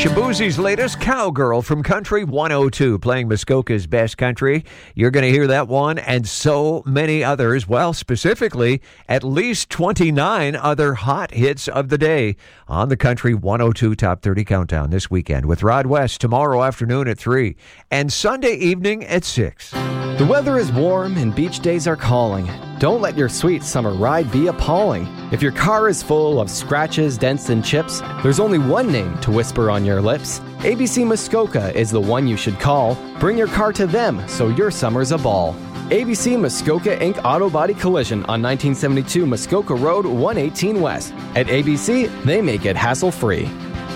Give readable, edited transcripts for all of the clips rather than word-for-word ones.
Shabuzi's latest, Cowgirl from Country 102, playing Muskoka's best country. You're going to hear that one and so many others. Well, specifically, at least 29 other hot hits of the day on the Country 102 Top 30 Countdown this weekend with Rod West tomorrow afternoon at 3 and Sunday evening at 6. The weather is warm and beach days are calling. Don't let your sweet summer ride be appalling. If your car is full of scratches, dents, and chips, there's only one name to whisper on your lips. ABC Muskoka is the one you should call. Bring your car to them so your summer's a ball. ABC Muskoka Inc. Auto Body Collision on 1972 Muskoka Road, 118 West. At ABC, they make it hassle-free.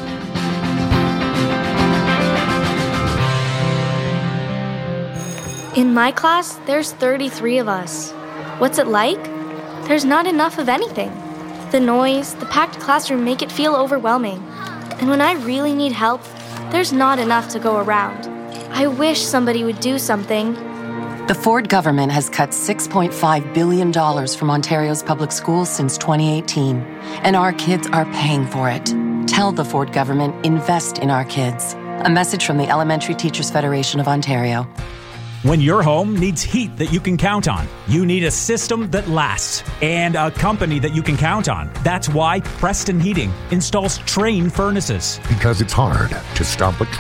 In my class, there's 33 of us. What's it like? There's not enough of anything. The noise, the packed classroom make it feel overwhelming. And when I really need help, there's not enough to go around. I wish somebody would do something. The Ford government has cut $6.5 billion from Ontario's public schools since 2018, and our kids are paying for it. Tell the Ford government, invest in our kids. A message from the Elementary Teachers Federation of Ontario. When your home needs heat that you can count on, you need a system that lasts and a company that you can count on. That's why Preston Heating installs Trane furnaces. Because it's hard to stop a